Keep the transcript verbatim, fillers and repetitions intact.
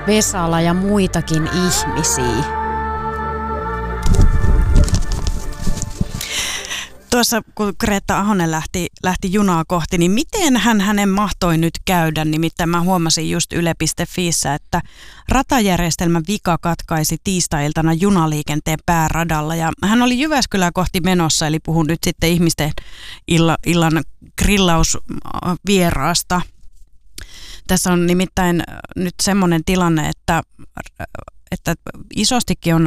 Vesala ja muitakin ihmisiä. Tuossa kun Greta Ahonen lähti, lähti junaa kohti, niin miten hän hänen mahtoi nyt käydä? Nimittäin mä huomasin just yle piste fiissä, että ratajärjestelmän vika katkaisi tiistai-iltana junaliikenteen pääradalla. Ja hän oli Jyväskylää kohti menossa, eli puhun nyt sitten ihmisten illa, illan grillausvieraasta. Tässä on nimittäin nyt semmoinen tilanne, että, että isostikin on